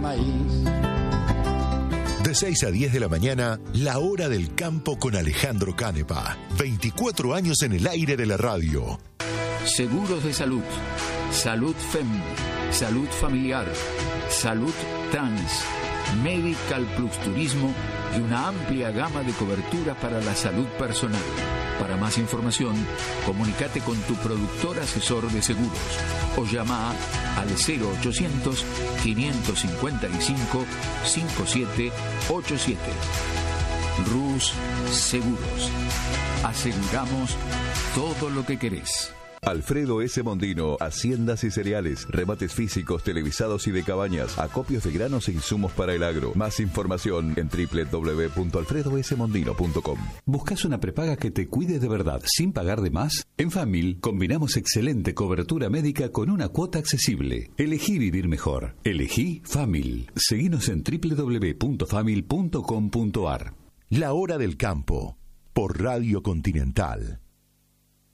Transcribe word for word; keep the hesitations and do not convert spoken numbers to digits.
maíz. De seis a diez de la mañana, La Hora del Campo con Alejandro Canepa. veinticuatro años en el aire de la radio. Seguros de salud, salud F E M, salud familiar, salud trans, Medical Plus Turismo y una amplia gama de coberturas para la salud personal. Para más información, comunícate con tu productor asesor de seguros o llama al cero ochocientos, quinientos cincuenta y cinco, cincuenta y siete ochenta y siete. Rus Seguros. Aseguramos todo lo que querés. Alfredo S. Mondino, haciendas y cereales, remates físicos, televisados y de cabañas, acopios de granos e insumos para el agro. Más información en doble u doble u doble u punto alfredo s mondino punto com. ¿Buscas una prepaga que te cuide de verdad sin pagar de más? En Famil combinamos excelente cobertura médica con una cuota accesible. Elegí vivir mejor. Elegí Famil. Seguinos en doble u doble u doble u punto famil punto com punto a r. La Hora del Campo, por Radio Continental.